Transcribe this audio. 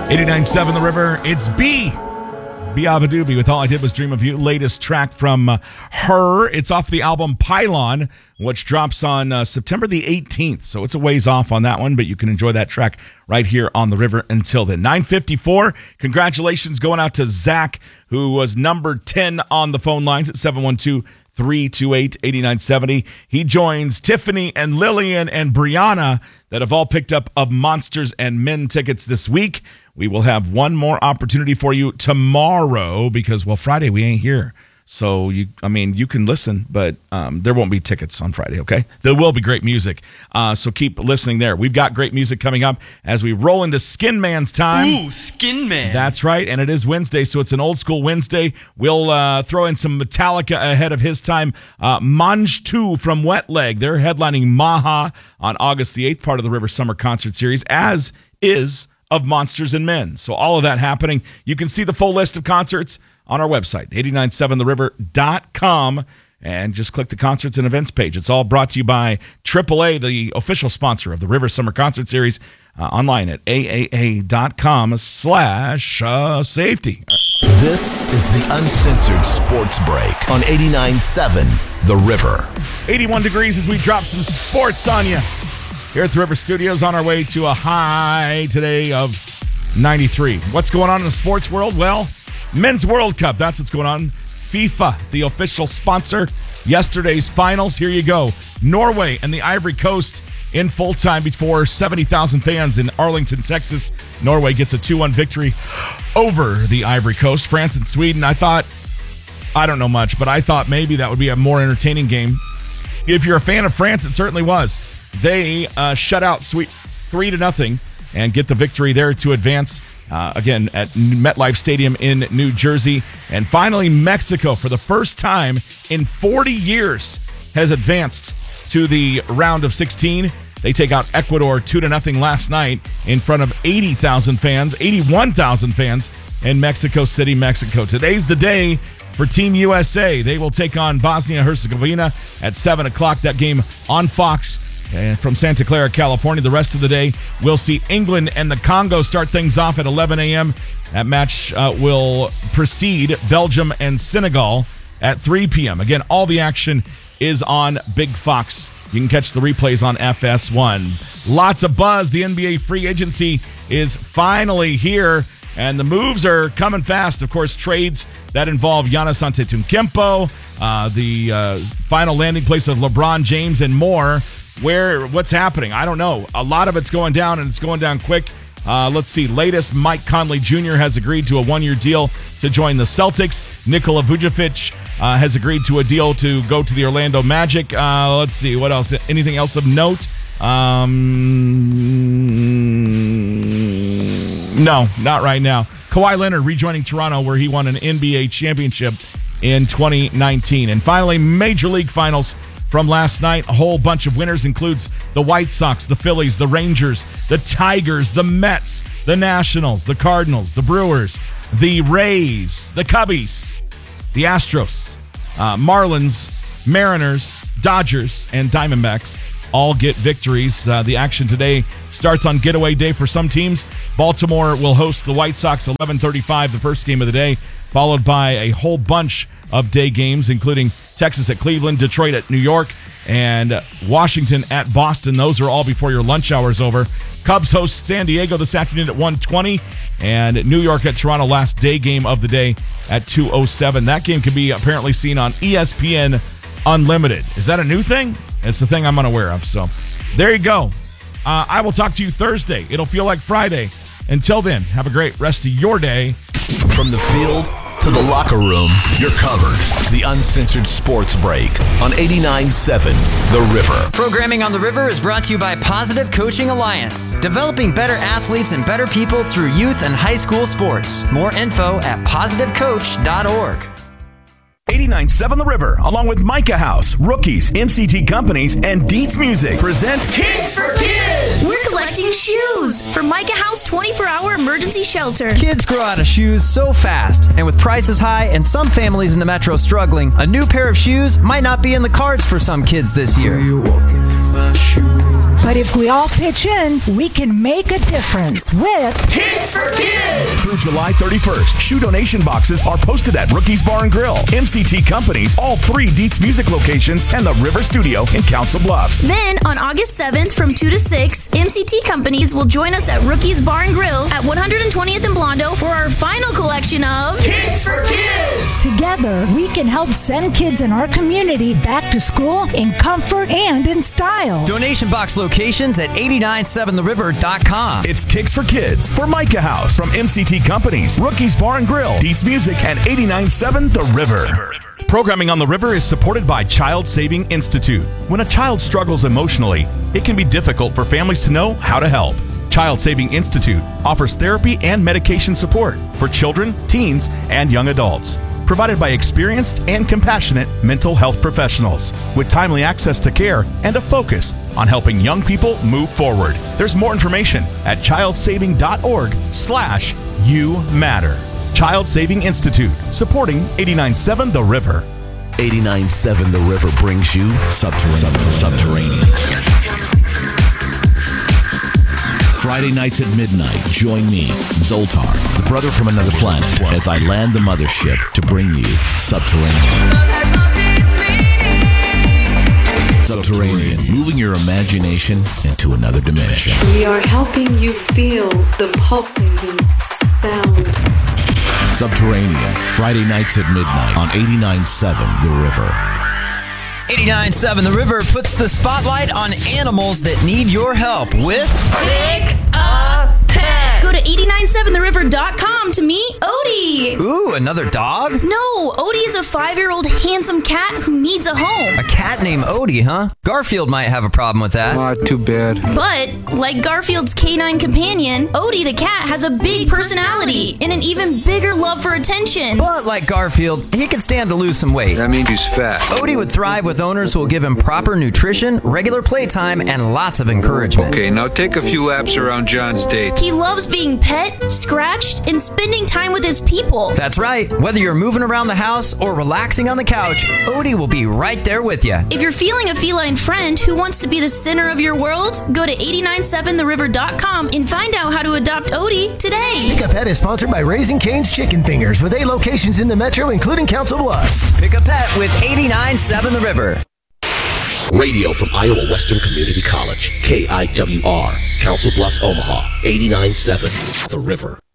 89.7 The River. It's B. Biabadoobie with All I Did Was Dream of You. Latest track from her. It's off the album Pylon, which drops on September the 18th. So it's a ways off on that one, but you can enjoy that track right here on The River until then. 9:54. Congratulations going out to Zach, who was number 10 on the phone lines at 712-328-8970. He joins Tiffany and Lillian and Brianna that have all picked up of Monsters and Men tickets this week. We will have one more opportunity for you tomorrow because, well, Friday we ain't here. So, you can listen, but there won't be tickets on Friday, okay? There will be great music, so keep listening there. We've got great music coming up as we roll into Skin Man's time. Ooh, Skin Man. That's right, and it is Wednesday, so it's an old school Wednesday. We'll throw in some Metallica ahead of his time. Manj 2 from Wet Leg. They're headlining Maha on August the 8th, part of the River Summer Concert Series, as is of Monsters and Men. So all of that happening. You can see the full list of concerts on our website, 897theriver.com, and just click the concerts and events page. It's all brought to you by AAA, the official sponsor of the River Summer Concert Series, online at aaa.com/safety. This is the Uncensored Sports Break on 89.7 The River. 81 degrees as we drop some sports on you here at the River Studios, on our way to a high today of 93. What's going on in the sports world? Well, Men's World Cup, that's what's going on. FIFA, the official sponsor. Yesterday's finals, here you go. Norway and the Ivory Coast in full time before 70,000 fans in Arlington, Texas. Norway gets a 2-1 victory over the Ivory Coast. France and Sweden, I don't know much, but I thought maybe that would be a more entertaining game. If you're a fan of France, it certainly was. They shut out Sweden 3-0 and get the victory there to advance again at MetLife Stadium in New Jersey. And finally, Mexico, for the first time in 40 years, has advanced to the round of 16. They take out Ecuador 2-0 last night in front of 81,000 fans in Mexico City, Mexico. Today's the day for Team USA. They will take on Bosnia-Herzegovina at 7 o'clock. That game on Fox. And from Santa Clara, California, the rest of the day, we'll see England and the Congo start things off at 11 a.m. That match will precede Belgium and Senegal at 3 p.m. Again, all the action is on Big Fox. You can catch the replays on FS1. Lots of buzz. The NBA free agency is finally here, and the moves are coming fast. Of course, trades that involve Giannis Antetokounmpo, the final landing place of LeBron James, and more. What's happening? I don't know. A lot of it's going down, and it's going down quick. Let's see. Latest, Mike Conley Jr. has agreed to a 1-year deal to join the Celtics. Nikola Vucevic has agreed to a deal to go to the Orlando Magic. Let's see. What else? Anything else of note? No, not right now. Kawhi Leonard rejoining Toronto, where he won an NBA championship in 2019. And finally, Major League Finals from last night. A whole bunch of winners includes the White Sox, the Phillies, the Rangers, the Tigers, the Mets, the Nationals, the Cardinals, the Brewers, the Rays, the Cubbies, the Astros, Marlins, Mariners, Dodgers, and Diamondbacks all get victories. The action today starts on getaway day for some teams. Baltimore will host the White Sox 11:35, the first game of the day, followed by a whole bunch of day games, including Texas at Cleveland, Detroit at New York, and Washington at Boston. Those are all before your lunch hour is over. Cubs host San Diego this afternoon at 1:20, and New York at Toronto, last day game of the day at 2:07. That game can be apparently seen on ESPN Unlimited. Is that a new thing? It's the thing I'm unaware of. So there you go. I will talk to you Thursday. It'll feel like Friday. Until then, have a great rest of your day. From the field to the locker room, you're covered. The Uncensored Sports Break on 89.7 The River. Programming on The River is brought to you by Positive Coaching Alliance, developing better athletes and better people through youth and high school sports. More info at positivecoach.org. 89.7 The River, along with Micah House, Rookies, MCT Companies, and Dietz Music, presents Kids for Kids! We're collecting shoes for Micah House 24-hour emergency shelter. Kids grow out of shoes so fast, and with prices high and some families in the metro struggling, a new pair of shoes might not be in the cards for some kids this year. But if we all pitch in, we can make a difference with Kids for Kids! Through July 31st, shoe donation boxes are posted at Rookie's Bar and Grill, MCT Companies, all 3 Dietz Music locations, and the River Studio in Council Bluffs. Then, on August 7th from 2 to 6, MCT Companies will join us at Rookie's Bar and Grill at 120th and Blondo for our final collection of Kids for Kids! Together, we can help send kids in our community back to school in comfort and in style. Donation box locations at 897theriver.com. It's Kicks for Kids for Micah House from MCT Companies, Rookie's Bar and Grill, Dietz Music, and 897 The River. Programming on The River is supported by Child Saving Institute. When a child struggles emotionally, it can be difficult for families to know how to help. Child Saving Institute offers therapy and medication support for children, teens, and young adults, provided by experienced and compassionate mental health professionals with timely access to care and a focus on helping young people move forward. There's more information at childsaving.org/you matter. Child Saving Institute, supporting 89.7 The River. 89.7 The River brings you Subterranean. Friday nights at midnight, join me, Zoltar, the brother from another planet, as I land the mothership to bring you Subterranean. Subterranean, moving your imagination into another dimension. We are helping you feel the pulsating sound. Subterranean, Friday nights at midnight on 89.7 The River. 89.7 The River puts the spotlight on animals that need your help with Pick a Pet. Go to 897theriver.com to meet Odie. Ooh, another dog? No, Odie is a 5-year-old handsome cat who needs a home. A cat named Odie, huh? Garfield might have a problem with that. Too bad. But, like Garfield's canine companion, Odie the cat has a big personality and an even bigger love for attention. But like Garfield, he could stand to lose some weight. That means he's fat. Odie would thrive with owners who will give him proper nutrition, regular playtime, and lots of encouragement. Okay, now take a few laps around John's date. He loves being pet, scratched, and spending time with his people. That's right. Whether you're moving around the house or relaxing on the couch, Odie will be right there with you. If you're feeling a feline friend who wants to be the center of your world, go to 897theriver.com and find out how to adopt Odie today. Pick a Pet is sponsored by Raising Cane's Chicken Fingers with 8 locations in the metro, including Council Bluffs. Pick a pet with 89.7 The River. Radio from Iowa Western Community College, KIWR, Council Bluffs, Omaha, 89.7 The River.